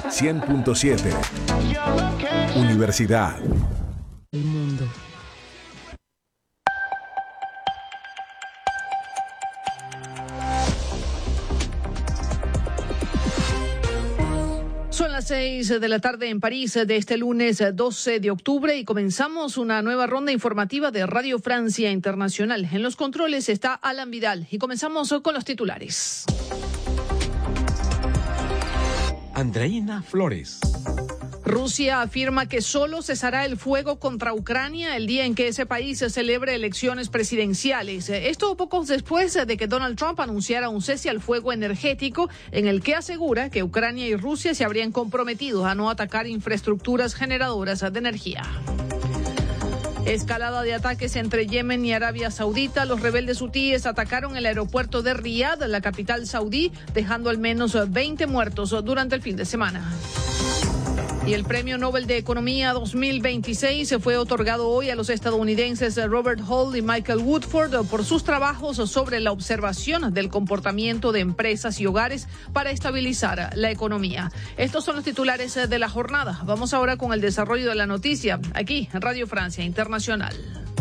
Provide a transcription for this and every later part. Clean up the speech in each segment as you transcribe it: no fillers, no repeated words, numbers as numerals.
100.7. Universidad. El mundo. Son las 6 de la tarde en París de este lunes 12 de octubre y comenzamos una nueva ronda informativa de Radio Francia Internacional. En los controles está Alan Vidal y comenzamos con los titulares. Andreina Flores. Rusia afirma que solo cesará el fuego contra Ucrania el día en que ese país celebre elecciones presidenciales. Esto pocos después de que Donald Trump anunciara un cese al fuego energético en el que asegura que Ucrania y Rusia se habrían comprometido a no atacar infraestructuras generadoras de energía. Escalada de ataques entre Yemen y Arabia Saudita. Los rebeldes hutíes atacaron el aeropuerto de Riad, la capital saudí, dejando al menos 20 muertos durante el fin de semana. Y el Premio Nobel de Economía 2026 se fue otorgado hoy a los estadounidenses Robert Hall y Michael Woodford por sus trabajos sobre la observación del comportamiento de empresas y hogares para estabilizar la economía. Estos son los titulares de la jornada. Vamos ahora con el desarrollo de la noticia aquí en Radio Francia Internacional.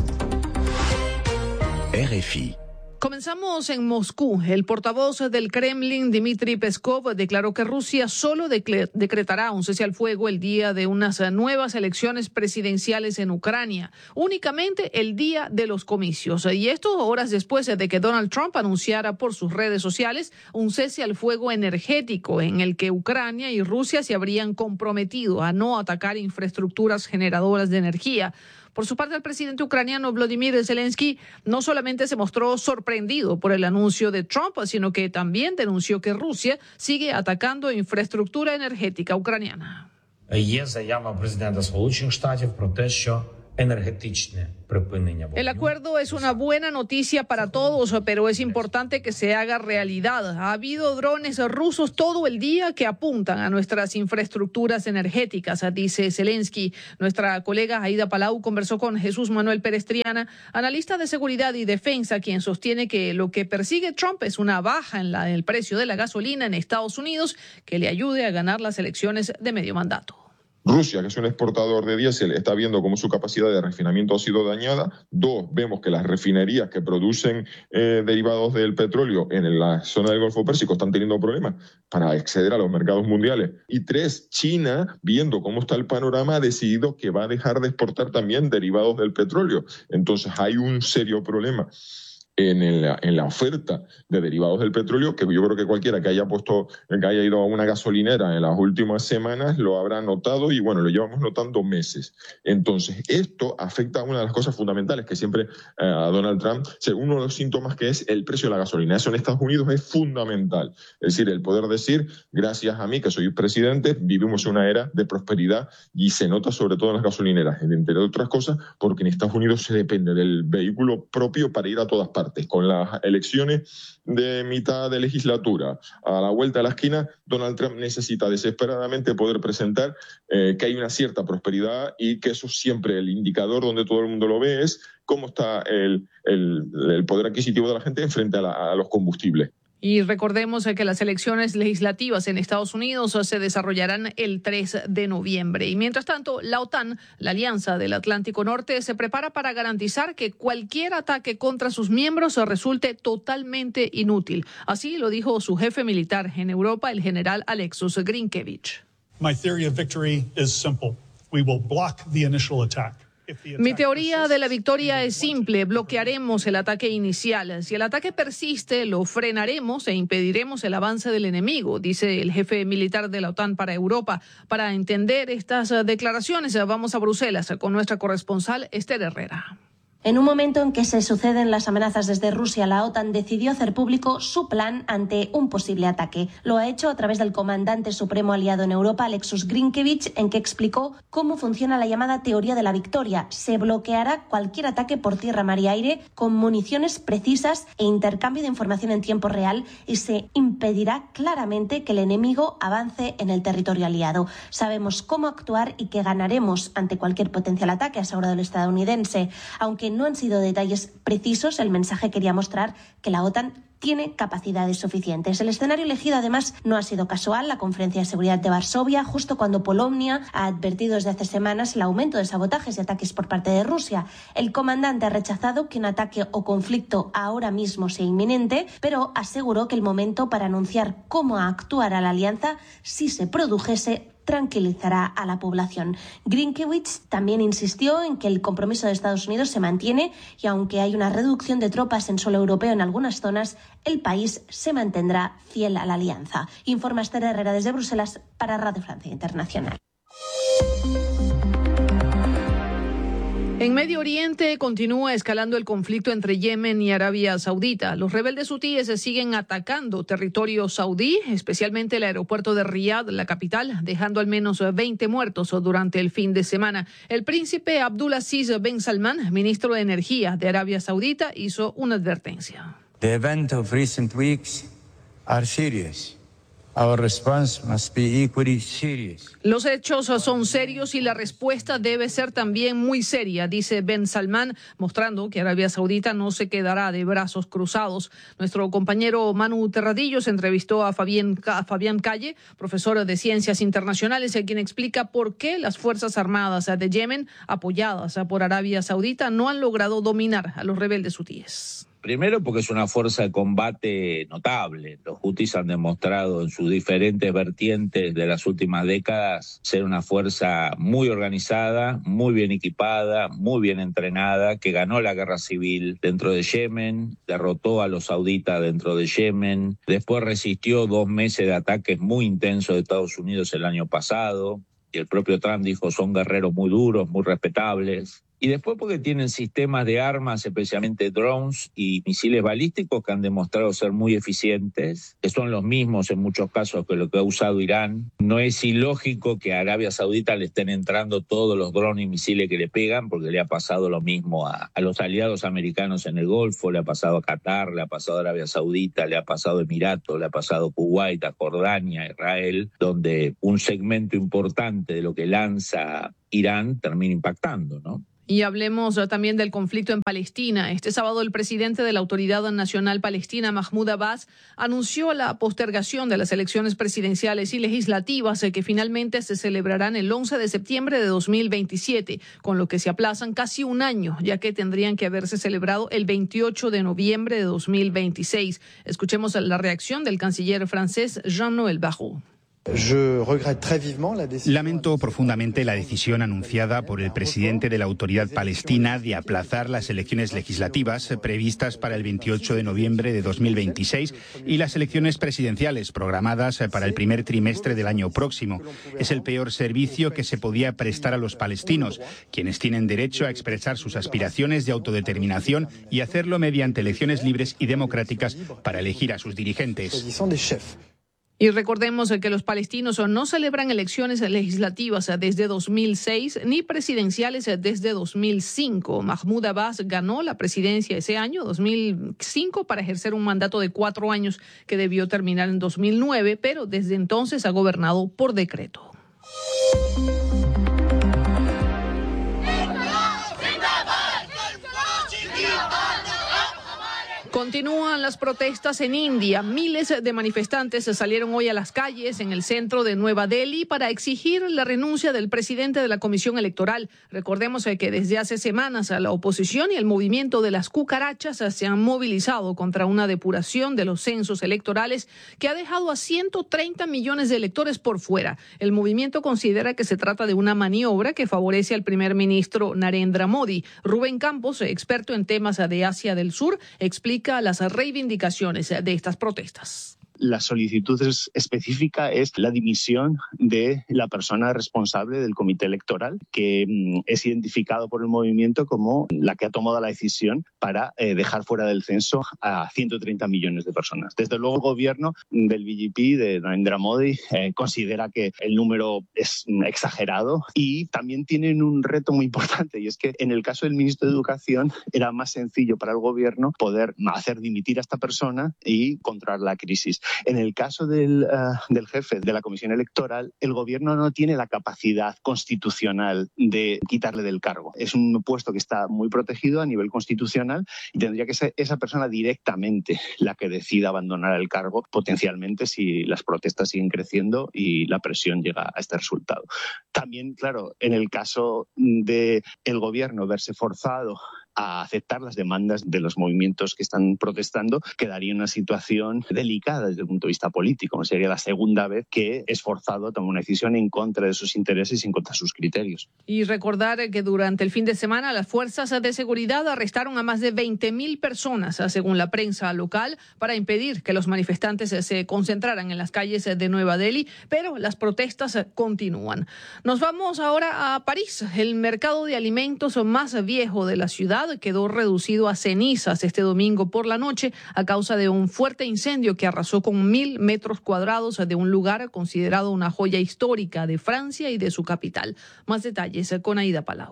RFI. Comenzamos en Moscú. El portavoz del Kremlin, Dmitry Peskov, declaró que Rusia solo decretará un cese al fuego el día de unas nuevas elecciones presidenciales en Ucrania, únicamente el día de los comicios. Y esto horas después de que Donald Trump anunciara por sus redes sociales un cese al fuego energético en el que Ucrania y Rusia se habrían comprometido a no atacar infraestructuras generadoras de energía. Por su parte, el presidente ucraniano Volodymyr Zelensky no solamente se mostró sorprendido por el anuncio de Trump, sino que también denunció que Rusia sigue atacando infraestructura energética ucraniana. Є заява президента Сполучених Штатів про те, що energetичне припинення вогню. El acuerdo es una buena noticia para todos, pero es importante que se haga realidad. Ha habido drones rusos todo el día que apuntan a nuestras infraestructuras energéticas, dice Zelensky. Nuestra colega Aida Palau conversó con Jesús Manuel Pérez Triana, analista de seguridad y defensa, quien sostiene que lo que persigue Trump es una baja en el precio de la gasolina en Estados Unidos que le ayude a ganar las elecciones de medio mandato. Rusia, que es un exportador de diésel, está viendo cómo su capacidad de refinamiento ha sido dañada. 2, vemos que las refinerías que producen derivados del petróleo en la zona del Golfo Pérsico están teniendo problemas para acceder a los mercados mundiales. Y 3, China, viendo cómo está el panorama, ha decidido que va a dejar de exportar también derivados del petróleo. Entonces hay un serio problema en la oferta de derivados del petróleo, que yo creo que cualquiera que haya ido a una gasolinera en las últimas semanas lo habrá notado y bueno, lo llevamos notando meses. Entonces, esto afecta a una de las cosas fundamentales que siempre a Donald Trump, uno de los síntomas que es el precio de la gasolina. Eso en Estados Unidos es fundamental. Es decir, el poder decir, gracias a mí que soy presidente, vivimos una era de prosperidad y se nota sobre todo en las gasolineras, entre otras cosas, porque en Estados Unidos se depende del vehículo propio para ir a todas partes. Con las elecciones de mitad de legislatura a la vuelta de la esquina, Donald Trump necesita desesperadamente poder presentar que hay una cierta prosperidad y que eso siempre el indicador donde todo el mundo lo ve es cómo está el poder adquisitivo de la gente frente a los combustibles. Y recordemos que las elecciones legislativas en Estados Unidos se desarrollarán el 3 de noviembre. Y mientras tanto, la OTAN, la Alianza del Atlántico Norte, se prepara para garantizar que cualquier ataque contra sus miembros resulte totalmente inútil. Así lo dijo su jefe militar en Europa, el general Alexus Grinkevich. My theory of victory is simple. We will block the initial attack. Mi teoría de la victoria es simple, bloquearemos el ataque inicial. Si el ataque persiste, lo frenaremos e impediremos el avance del enemigo, dice el jefe militar de la OTAN para Europa. Para entender estas declaraciones, vamos a Bruselas con nuestra corresponsal Esther Herrera. En un momento en que se suceden las amenazas desde Rusia, la OTAN decidió hacer público su plan ante un posible ataque. Lo ha hecho a través del comandante supremo aliado en Europa, Alexus Grinkevich, en que explicó cómo funciona la llamada teoría de la victoria. Se bloqueará cualquier ataque por tierra, mar y aire con municiones precisas e intercambio de información en tiempo real y se impedirá claramente que el enemigo avance en el territorio aliado. Sabemos cómo actuar y que ganaremos ante cualquier potencial ataque, ha asegurado el estadounidense. Aunque no han sido detalles precisos, el mensaje quería mostrar que la OTAN tiene capacidades suficientes. El escenario elegido, además, no ha sido casual. La Conferencia de Seguridad de Varsovia, justo cuando Polonia ha advertido desde hace semanas el aumento de sabotajes y ataques por parte de Rusia. El comandante ha rechazado que un ataque o conflicto ahora mismo sea inminente, pero aseguró que el momento para anunciar cómo actuará la alianza, si se produjese, tranquilizará a la población. Grinkiewicz también insistió en que el compromiso de Estados Unidos se mantiene y aunque hay una reducción de tropas en suelo europeo en algunas zonas, el país se mantendrá fiel a la alianza. Informa Esther Herrera desde Bruselas para Radio Francia Internacional. En Medio Oriente continúa escalando el conflicto entre Yemen y Arabia Saudita. Los rebeldes hutíes siguen atacando territorio saudí, especialmente el aeropuerto de Riyadh, la capital, dejando al menos 20 muertos durante el fin de semana. El príncipe Abdulaziz Ben Salman, ministro de Energía de Arabia Saudita, hizo una advertencia. The events of recent weeks are serious. Our response must be equally serious. Los hechos son serios y la respuesta debe ser también muy seria, dice Ben Salman, mostrando que Arabia Saudita no se quedará de brazos cruzados. Nuestro compañero Manu Terradillos entrevistó a Fabián Calle, profesor de Ciencias Internacionales, quien explica por qué las Fuerzas Armadas de Yemen, apoyadas por Arabia Saudita, no han logrado dominar a los rebeldes hutíes. Primero porque es una fuerza de combate notable. Los hutis han demostrado en sus diferentes vertientes de las últimas décadas ser una fuerza muy organizada, muy bien equipada, muy bien entrenada, que ganó la guerra civil dentro de Yemen, derrotó a los sauditas dentro de Yemen, después resistió 2 meses de ataques muy intensos de Estados Unidos el año pasado, y el propio Trump dijo son guerreros muy duros, muy respetables. Y después porque tienen sistemas de armas, especialmente drones y misiles balísticos que han demostrado ser muy eficientes, que son los mismos en muchos casos que lo que ha usado Irán. No es ilógico que a Arabia Saudita le estén entrando todos los drones y misiles que le pegan, porque le ha pasado lo mismo a los aliados americanos en el Golfo, le ha pasado a Qatar, le ha pasado a Arabia Saudita, le ha pasado a Emiratos, le ha pasado a Kuwait, a Jordania, a Israel, donde un segmento importante de lo que lanza Irán termina impactando, ¿no? Y hablemos también del conflicto en Palestina. Este sábado el presidente de la Autoridad Nacional Palestina, Mahmoud Abbas, anunció la postergación de las elecciones presidenciales y legislativas que finalmente se celebrarán el 11 de septiembre de 2027, con lo que se aplazan casi un año, ya que tendrían que haberse celebrado el 28 de noviembre de 2026. Escuchemos la reacción del canciller francés Jean-Noël Barrot. Lamento profundamente la decisión anunciada por el presidente de la Autoridad Palestina de aplazar las elecciones legislativas previstas para el 28 de noviembre de 2026 y las elecciones presidenciales programadas para el primer trimestre del año próximo. Es el peor servicio que se podía prestar a los palestinos, quienes tienen derecho a expresar sus aspiraciones de autodeterminación y hacerlo mediante elecciones libres y democráticas para elegir a sus dirigentes. Y recordemos que los palestinos no celebran elecciones legislativas desde 2006 ni presidenciales desde 2005. Mahmoud Abbas ganó la presidencia ese año, 2005, para ejercer un mandato de 4 años que debió terminar en 2009, pero desde entonces ha gobernado por decreto. Continúan las protestas en India. Miles de manifestantes salieron hoy a las calles en el centro de Nueva Delhi para exigir la renuncia del presidente de la Comisión Electoral. Recordemos que desde hace semanas la oposición y el movimiento de las cucarachas se han movilizado contra una depuración de los censos electorales que ha dejado a 130 millones de electores por fuera. El movimiento considera que se trata de una maniobra que favorece al primer ministro Narendra Modi. Rubén Campos, experto en temas de Asia del Sur, explica las reivindicaciones de estas protestas. La solicitud específica es la dimisión de la persona responsable del comité electoral, que es identificado por el movimiento como la que ha tomado la decisión para dejar fuera del censo a 130 millones de personas. Desde luego el gobierno del BJP, de Narendra Modi, considera que el número es exagerado y también tienen un reto muy importante, y es que en el caso del ministro de Educación era más sencillo para el gobierno poder hacer dimitir a esta persona y controlar la crisis. En el caso del jefe de la Comisión Electoral, el gobierno no tiene la capacidad constitucional de quitarle del cargo. Es un puesto que está muy protegido a nivel constitucional y tendría que ser esa persona directamente la que decida abandonar el cargo, potencialmente si las protestas siguen creciendo y la presión llega a este resultado. También, claro, en el caso de el gobierno verse forzado a aceptar las demandas de los movimientos que están protestando, quedaría en una situación delicada desde el punto de vista político. Sería la segunda vez que es forzado a tomar una decisión en contra de sus intereses y en contra de sus criterios. Y recordar que durante el fin de semana las fuerzas de seguridad arrestaron a más de 20.000 personas, según la prensa local, para impedir que los manifestantes se concentraran en las calles de Nueva Delhi, pero las protestas continúan. Nos vamos ahora a París. El mercado de alimentos más viejo de la ciudad quedó reducido a cenizas este domingo por la noche a causa de un fuerte incendio que arrasó con 1.000 metros cuadrados de un lugar considerado una joya histórica de Francia y de su capital. Más detalles con Aida Palau.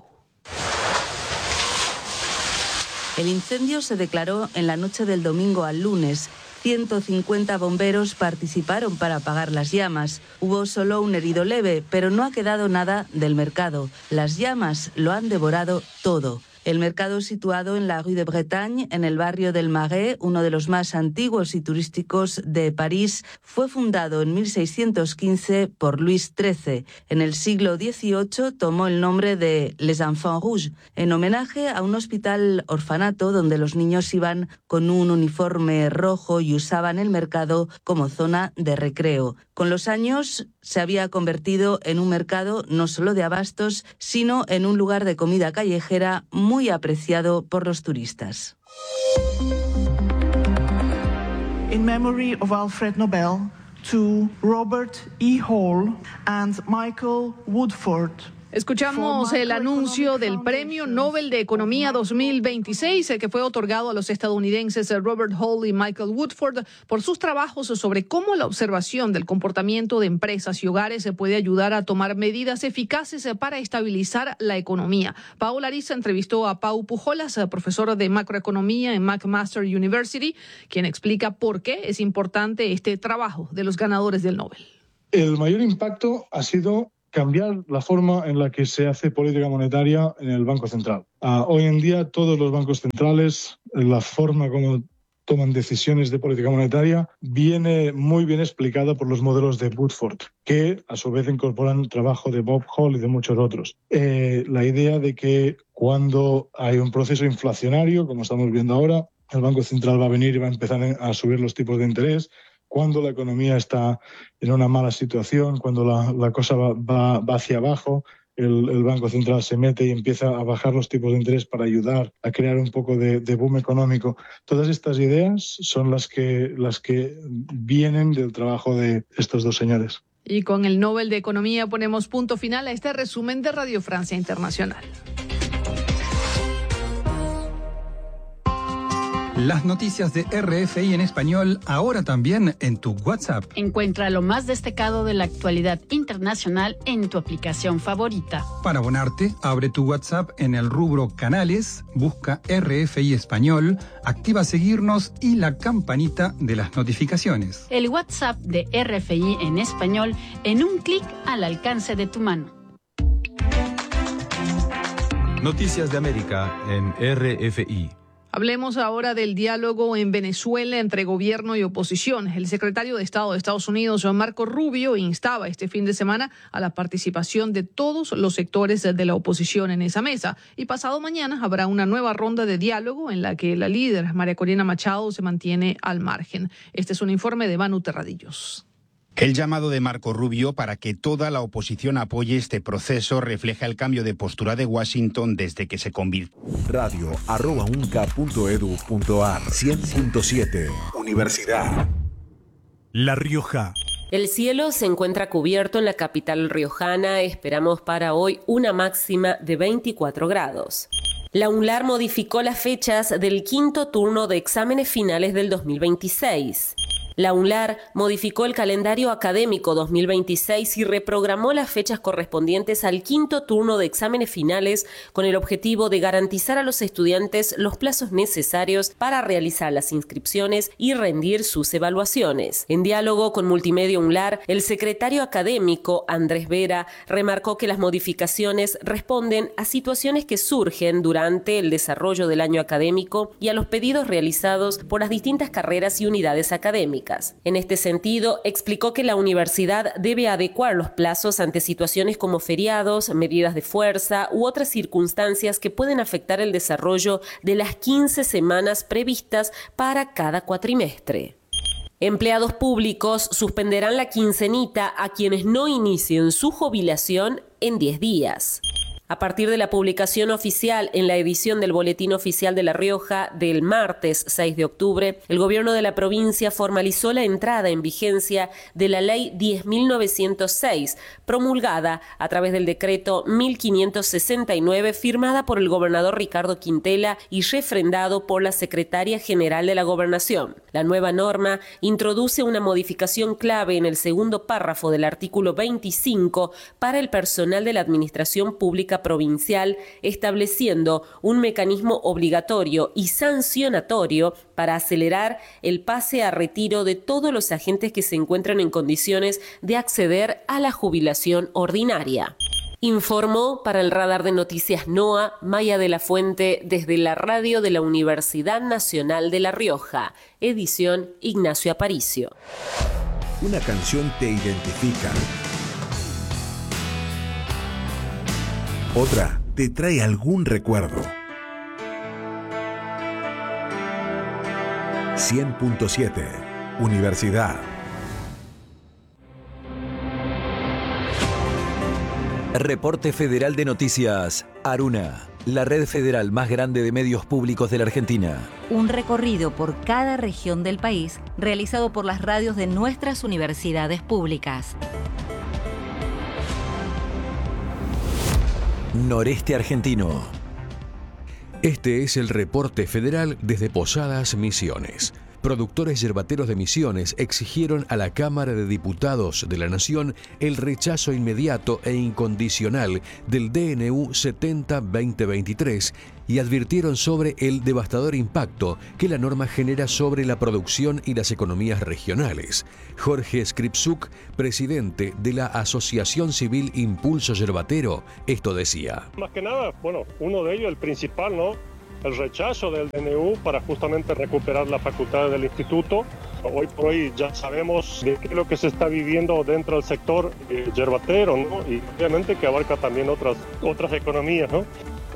El incendio se declaró en la noche del domingo al lunes. 150 bomberos participaron para apagar las llamas. Hubo solo un herido leve, pero no ha quedado nada del mercado. Las llamas lo han devorado todo. El mercado, situado en la Rue de Bretagne, en el barrio del Marais, uno de los más antiguos y turísticos de París, fue fundado en 1615 por Luis XIII. En el siglo XVIII tomó el nombre de Les Enfants Rouges, en homenaje a un hospital orfanato donde los niños iban con un uniforme rojo y usaban el mercado como zona de recreo. Con los años se había convertido en un mercado no solo de abastos, sino en un lugar de comida callejera muy apreciado por los turistas. In memory of Alfred Nobel, to Robert E. Hall and Michael Woodford. Escuchamos el anuncio del Premio Nobel de Economía 2026 que fue otorgado a los estadounidenses Robert Hall y Michael Woodford por sus trabajos sobre cómo la observación del comportamiento de empresas y hogares se puede ayudar a tomar medidas eficaces para estabilizar la economía. Paola Ariza entrevistó a Pau Pujolas, profesor de macroeconomía en McMaster University, quien explica por qué es importante este trabajo de los ganadores del Nobel. El mayor impacto ha sido cambiar la forma en la que se hace política monetaria en el Banco Central. Hoy en día todos los bancos centrales, la forma como toman decisiones de política monetaria, viene muy bien explicada por los modelos de Woodford, que a su vez incorporan trabajo de Bob Hall y de muchos otros. La idea de que cuando hay un proceso inflacionario, como estamos viendo ahora, el Banco Central va a venir y va a empezar a subir los tipos de interés. Cuando la economía está en una mala situación, cuando la cosa va hacia abajo, el Banco Central se mete y empieza a bajar los tipos de interés para ayudar a crear un poco de boom económico. Todas estas ideas son las que vienen del trabajo de estos dos señores. Y con el Nobel de Economía ponemos punto final a este resumen de Radio Francia Internacional. Las noticias de RFI en español ahora también en tu WhatsApp. Encuentra lo más destacado de la actualidad internacional en tu aplicación favorita. Para abonarte, abre tu WhatsApp en el rubro Canales, busca RFI Español, activa seguirnos y la campanita de las notificaciones. El WhatsApp de RFI en español en un clic al alcance de tu mano. Noticias de América en RFI. Hablemos ahora del diálogo en Venezuela entre gobierno y oposición. El secretario de Estado de Estados Unidos, Marco Rubio, instaba este fin de semana a la participación de todos los sectores de la oposición en esa mesa. Y pasado mañana habrá una nueva ronda de diálogo en la que la líder, María Corina Machado, se mantiene al margen. Este es un informe de Manu Terradillos. El llamado de Marco Rubio para que toda la oposición apoye este proceso refleja el cambio de postura de Washington desde que se convirtió. radio@unca.edu.ar 100.7 Universidad. La Rioja. El cielo se encuentra cubierto en la capital riojana. Esperamos para hoy una máxima de 24 grados. La UNLAR modificó las fechas del quinto turno de exámenes finales del 2026. La UNLAR modificó el calendario académico 2026 y reprogramó las fechas correspondientes al quinto turno de exámenes finales con el objetivo de garantizar a los estudiantes los plazos necesarios para realizar las inscripciones y rendir sus evaluaciones. En diálogo con Multimedia UNLAR, el secretario académico Andrés Vera remarcó que las modificaciones responden a situaciones que surgen durante el desarrollo del año académico y a los pedidos realizados por las distintas carreras y unidades académicas. En este sentido, explicó que la universidad debe adecuar los plazos ante situaciones como feriados, medidas de fuerza u otras circunstancias que pueden afectar el desarrollo de las 15 semanas previstas para cada cuatrimestre. Empleados públicos suspenderán la quincenita a quienes no inicien su jubilación en 10 días. A partir de la publicación oficial en la edición del Boletín Oficial de La Rioja del martes 6 de octubre, el gobierno de la provincia formalizó la entrada en vigencia de la Ley 10.906, promulgada a través del decreto 1569, firmada por el gobernador Ricardo Quintela y refrendado por la Secretaria General de la Gobernación. La nueva norma introduce una modificación clave en el segundo párrafo del artículo 25 para el personal de la Administración Pública Provincial, estableciendo un mecanismo obligatorio y sancionatorio para acelerar el pase a retiro de todos los agentes que se encuentran en condiciones de acceder a la jubilación ordinaria. Informó para el Radar de Noticias NOA Maya de la Fuente desde la radio de la Universidad Nacional de La Rioja, edición Ignacio Aparicio. Una canción te identifica. Otra te trae algún recuerdo. 100.7 Universidad. Reporte Federal de Noticias. Aruna, la red federal más grande de medios públicos de la Argentina. Un recorrido por cada región del país realizado por las radios de nuestras universidades públicas. Noreste argentino. Este es el reporte federal desde Posadas Misiones. Productores yerbateros de Misiones exigieron a la Cámara de Diputados de la Nación el rechazo inmediato e incondicional del DNU 70-2023 y advirtieron sobre el devastador impacto que la norma genera sobre la producción y las economías regionales. Jorge Skripsuk, presidente de la Asociación Civil Impulso Yerbatero, esto decía. Más que nada, uno de ellos, el principal, ¿no? El rechazo del DNU para justamente recuperar la facultad del instituto. Hoy por hoy ya sabemos de qué es lo que se está viviendo dentro del sector yerbatero, ¿no? Y obviamente que abarca también otras economías, ¿no?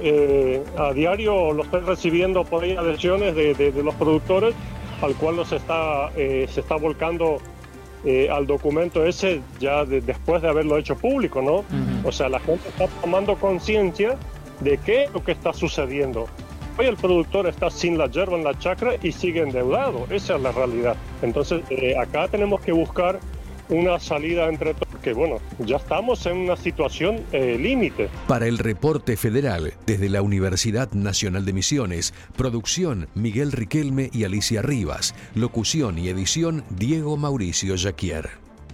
A diario lo estoy recibiendo por ahí adhesiones de los productores, al cual se está volcando al documento ese ya después de haberlo hecho público, ¿no? O sea, la gente está tomando conciencia de qué es lo que está sucediendo. Hoy el productor está sin la yerba en la chacra y sigue endeudado. Esa es la realidad. Entonces, acá tenemos que buscar una salida entre todos, porque ya estamos en una situación límite. Para el reporte federal, desde la Universidad Nacional de Misiones, producción Miguel Riquelme y Alicia Rivas, locución y edición Diego Mauricio Jaquier.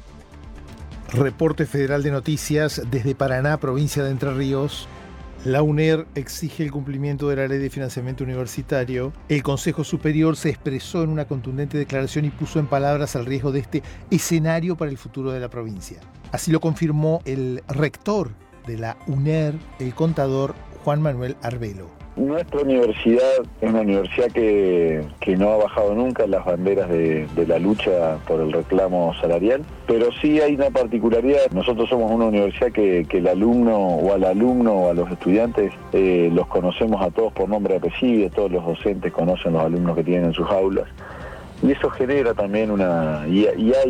Reporte Federal de Noticias desde Paraná, provincia de Entre Ríos. La UNER exige el cumplimiento de la Ley de Financiamiento Universitario. El Consejo Superior se expresó en una contundente declaración y puso en palabras el riesgo de este escenario para el futuro de la provincia. Así lo confirmó el rector de la UNER, el contador Juan Manuel Arbelo. Nuestra universidad es una universidad que no ha bajado nunca las banderas de la lucha por el reclamo salarial, pero sí hay una particularidad. Nosotros somos una universidad que el alumno o a los estudiantes los conocemos a todos por nombre y apellido, todos los docentes conocen los alumnos que tienen en sus aulas, y eso genera también y hay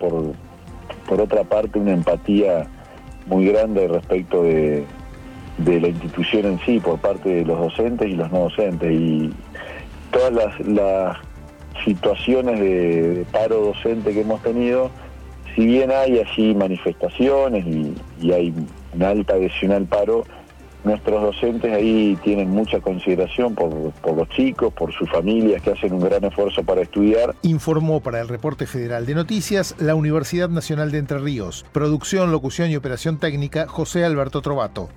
por otra parte una empatía muy grande respecto de la institución en sí por parte de los docentes y los no docentes, y todas las situaciones de paro docente que hemos tenido, si bien hay allí manifestaciones y hay una alta adhesión al paro, nuestros docentes ahí tienen mucha consideración por los chicos, por sus familias que hacen un gran esfuerzo para estudiar. Informó para el Reporte Federal de Noticias la Universidad Nacional de Entre Ríos. Producción, locución y operación técnica, José Alberto Trovato.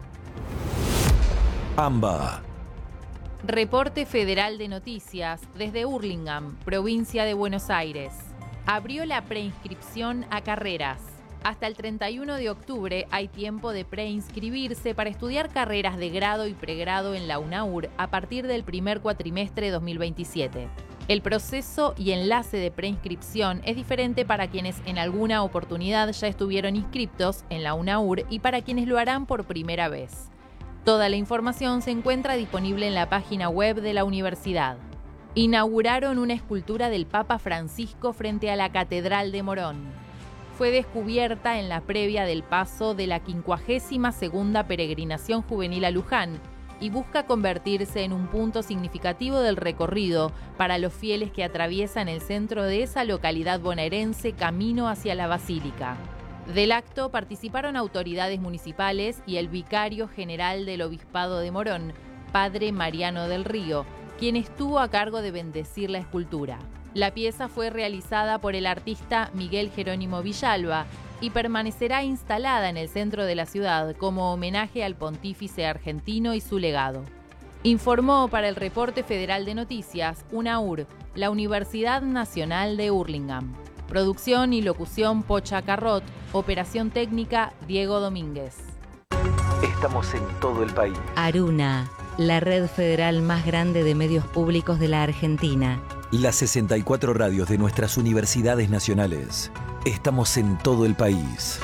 AMBA. Reporte Federal de Noticias desde Hurlingham, provincia de Buenos Aires. Abrió la preinscripción a carreras. Hasta el 31 de octubre hay tiempo de preinscribirse para estudiar carreras de grado y pregrado en la UNAUR a partir del primer cuatrimestre 2027. El proceso y enlace de preinscripción es diferente para quienes en alguna oportunidad ya estuvieron inscriptos en la UNAUR y para quienes lo harán por primera vez. Toda la información se encuentra disponible en la página web de la universidad. Inauguraron una escultura del Papa Francisco frente a la Catedral de Morón. Fue descubierta en la previa del paso de la 52ª peregrinación juvenil a Luján y busca convertirse en un punto significativo del recorrido para los fieles que atraviesan el centro de esa localidad bonaerense camino hacia la Basílica. Del acto participaron autoridades municipales y el vicario general del Obispado de Morón, padre Mariano del Río, quien estuvo a cargo de bendecir la escultura. La pieza fue realizada por el artista Miguel Jerónimo Villalba y permanecerá instalada en el centro de la ciudad como homenaje al pontífice argentino y su legado. Informó para el Reporte Federal de Noticias UNAUR, la Universidad Nacional de Hurlingham. Producción y locución Pocha Carrot, operación técnica Diego Domínguez. Estamos en todo el país. Aruna, la red federal más grande de medios públicos de la Argentina. Las 64 radios de nuestras universidades nacionales. Estamos en todo el país.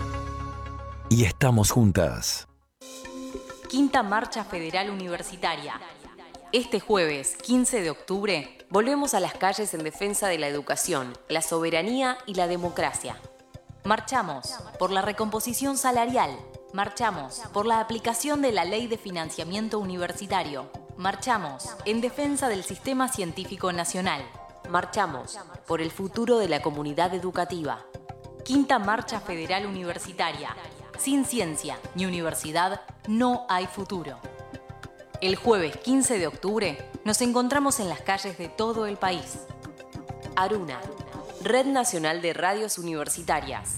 Y estamos juntas. Quinta Marcha Federal Universitaria. Este jueves, 15 de octubre, volvemos a las calles en defensa de la educación, la soberanía y la democracia. Marchamos por la recomposición salarial. Marchamos por la aplicación de la Ley de Financiamiento Universitario. Marchamos en defensa del Sistema Científico Nacional. Marchamos por el futuro de la comunidad educativa. Quinta Marcha Federal Universitaria. Sin ciencia ni universidad no hay futuro. El jueves 15 de octubre nos encontramos en las calles de todo el país. Aruna, Red Nacional de Radios Universitarias.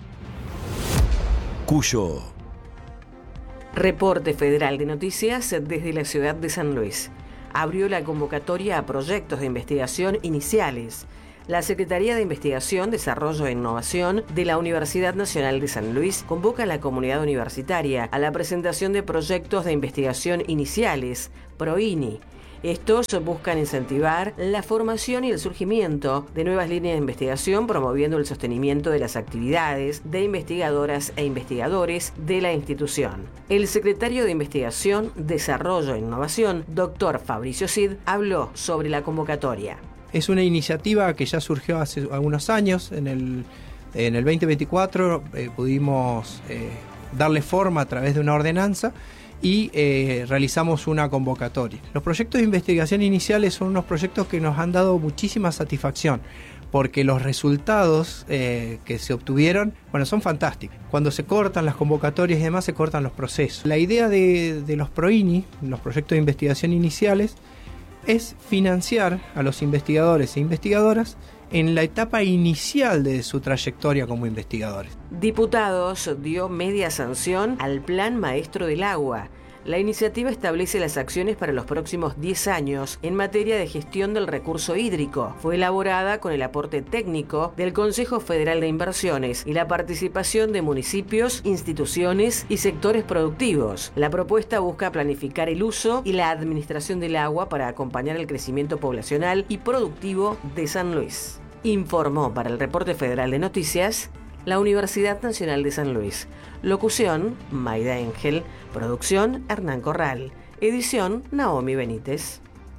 Cuyo. Reporte Federal de Noticias desde la ciudad de San Luis. Abrió la convocatoria a proyectos de investigación iniciales. La Secretaría de Investigación, Desarrollo e Innovación de la Universidad Nacional de San Luis convoca a la comunidad universitaria a la presentación de proyectos de investigación iniciales, PROINI. Estos buscan incentivar la formación y el surgimiento de nuevas líneas de investigación, promoviendo el sostenimiento de las actividades de investigadoras e investigadores de la institución. El secretario de Investigación, Desarrollo e Innovación, Dr. Fabricio Cid, habló sobre la convocatoria. Es una iniciativa que ya surgió hace algunos años. En el 2024 pudimos darle forma a través de una ordenanza y realizamos una convocatoria. Los proyectos de investigación iniciales son unos proyectos que nos han dado muchísima satisfacción, porque los resultados que se obtuvieron, son fantásticos. Cuando se cortan las convocatorias y demás, se cortan los procesos. La idea de los PROINI, los proyectos de investigación iniciales, es financiar a los investigadores e investigadoras en la etapa inicial de su trayectoria como investigadores. Diputados dio media sanción al Plan Maestro del Agua. La iniciativa establece las acciones para los próximos 10 años en materia de gestión del recurso hídrico. Fue elaborada con el aporte técnico del Consejo Federal de Inversiones y la participación de municipios, instituciones y sectores productivos. La propuesta busca planificar el uso y la administración del agua para acompañar el crecimiento poblacional y productivo de San Luis. Informó para el Reporte Federal de Noticias la Universidad Nacional de San Luis. Locución, Maida Engel. Producción, Hernán Corral. Edición, Naomi Benítez.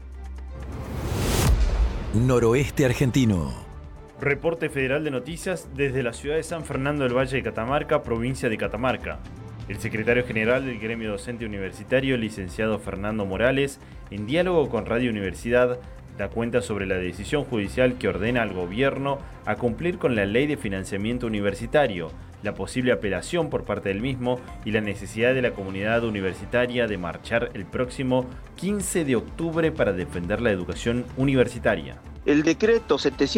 Noroeste argentino. Reporte Federal de Noticias desde la ciudad de San Fernando del Valle de Catamarca, provincia de Catamarca. El secretario general del Gremio Docente Universitario, licenciado Fernando Morales, en diálogo con Radio Universidad, da cuenta sobre la decisión judicial que ordena al gobierno a cumplir con la Ley de Financiamiento Universitario, la posible apelación por parte del mismo y la necesidad de la comunidad universitaria de marchar el próximo 15 de octubre para defender la educación universitaria. El decreto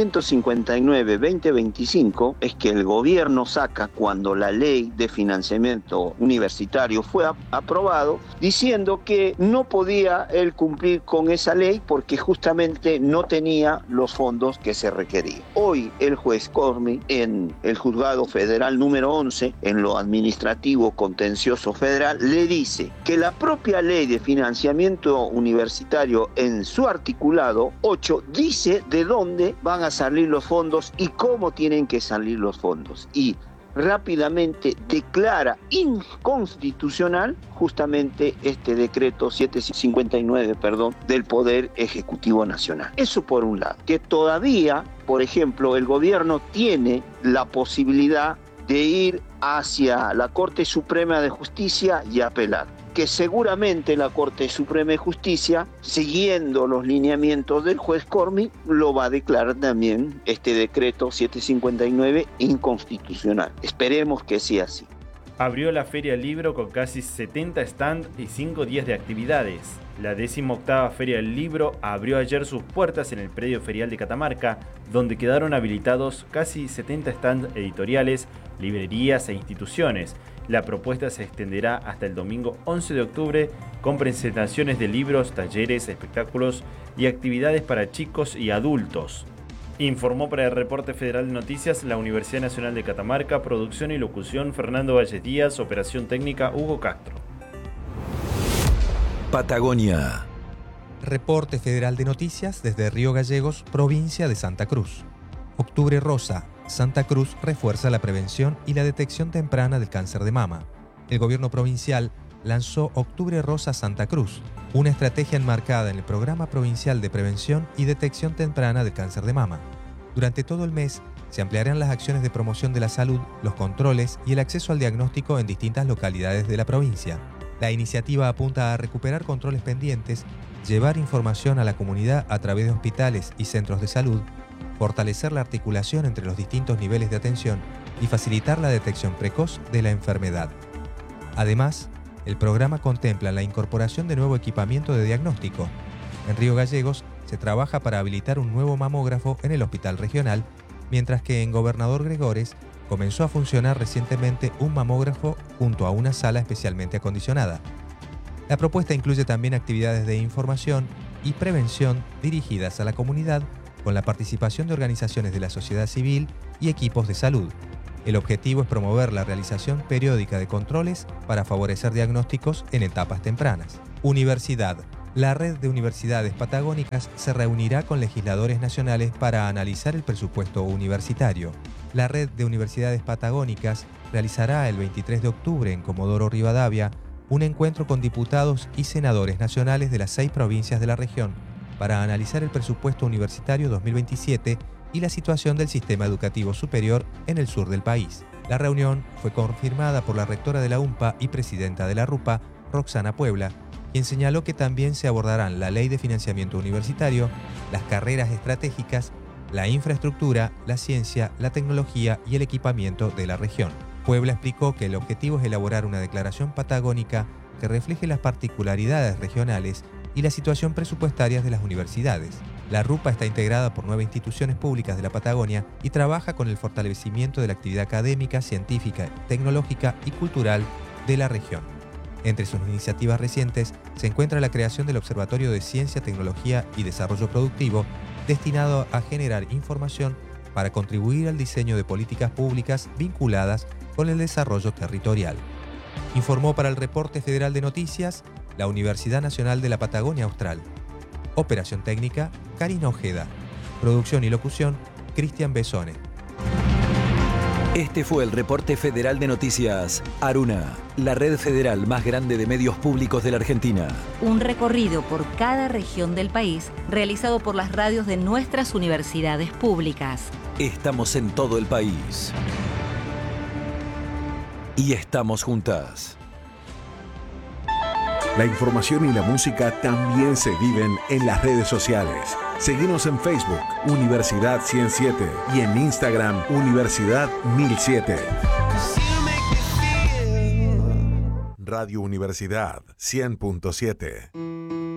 759-2025 es que el gobierno saca cuando la ley de financiamiento universitario fue aprobado, diciendo que no podía él cumplir con esa ley porque justamente no tenía los fondos que se requerían. Hoy el juez Cormi, en el juzgado federal número 11, en lo administrativo contencioso federal, le dice que la propia ley de financiamiento universitario en su articulado 8 dice de dónde van a salir los fondos y cómo tienen que salir los fondos. Y rápidamente declara inconstitucional justamente este decreto 759, del Poder Ejecutivo Nacional. Eso por un lado. Que todavía, por ejemplo, el gobierno tiene la posibilidad de ir hacia la Corte Suprema de Justicia y apelar. Que seguramente la Corte Suprema de Justicia, siguiendo los lineamientos del juez Cormi, lo va a declarar también este decreto 759 inconstitucional. Esperemos que sea así. Abrió la Feria del Libro con casi 70 stands y 5 días de actividades. La 18ª Feria del Libro abrió ayer sus puertas en el predio ferial de Catamarca, donde quedaron habilitados casi 70 stands editoriales, librerías e instituciones. La propuesta se extenderá hasta el domingo 11 de octubre con presentaciones de libros, talleres, espectáculos y actividades para chicos y adultos. Informó para el Reporte Federal de Noticias la Universidad Nacional de Catamarca, producción y locución Fernando Valles Díaz, operación técnica Hugo Castro. Patagonia. Reporte Federal de Noticias desde Río Gallegos, provincia de Santa Cruz. Octubre Rosa. Santa Cruz refuerza la prevención y la detección temprana del cáncer de mama. El gobierno provincial lanzó Octubre Rosa Santa Cruz, una estrategia enmarcada en el Programa Provincial de Prevención y Detección Temprana del Cáncer de Mama. Durante todo el mes se ampliarán las acciones de promoción de la salud, los controles y el acceso al diagnóstico en distintas localidades de la provincia. La iniciativa apunta a recuperar controles pendientes, llevar información a la comunidad a través de hospitales y centros de salud, fortalecer la articulación entre los distintos niveles de atención y facilitar la detección precoz de la enfermedad. Además, el programa contempla la incorporación de nuevo equipamiento de diagnóstico. En Río Gallegos se trabaja para habilitar un nuevo mamógrafo en el hospital regional, mientras que en Gobernador Gregores comenzó a funcionar recientemente un mamógrafo junto a una sala especialmente acondicionada. La propuesta incluye también actividades de información y prevención dirigidas a la comunidad, con la participación de organizaciones de la sociedad civil y equipos de salud. El objetivo es promover la realización periódica de controles para favorecer diagnósticos en etapas tempranas. Universidad. La red de universidades patagónicas se reunirá con legisladores nacionales para analizar el presupuesto universitario. La red de universidades patagónicas realizará el 23 de octubre en Comodoro Rivadavia un encuentro con diputados y senadores nacionales de las 6 provincias de la región para analizar el presupuesto universitario 2027 y la situación del sistema educativo superior en el sur del país. La reunión fue confirmada por la rectora de la UMPA y presidenta de la RUPA, Roxana Puebla, quien señaló que también se abordarán la ley de financiamiento universitario, las carreras estratégicas, la infraestructura, la ciencia, la tecnología y el equipamiento de la región. Puebla explicó que el objetivo es elaborar una declaración patagónica que refleje las particularidades regionales y la situación presupuestaria de las universidades. La RUPA está integrada por 9 instituciones públicas de la Patagonia y trabaja con el fortalecimiento de la actividad académica, científica, tecnológica y cultural de la región. Entre sus iniciativas recientes se encuentra la creación del Observatorio de Ciencia, Tecnología y Desarrollo Productivo, destinado a generar información para contribuir al diseño de políticas públicas vinculadas con el desarrollo territorial. Informó para el Reporte Federal de Noticias la Universidad Nacional de la Patagonia Austral. Operación técnica, Karina Ojeda. Producción y locución, Cristian Besone. Este fue el Reporte Federal de Noticias Aruna, la red federal más grande de medios públicos de la Argentina. Un recorrido por cada región del país realizado por las radios de nuestras universidades públicas. Estamos en todo el país. Y estamos juntas. La información y la música también se viven en las redes sociales. Seguinos en Facebook, Universidad 107, y en Instagram, Universidad 1007. Radio Universidad 100.7.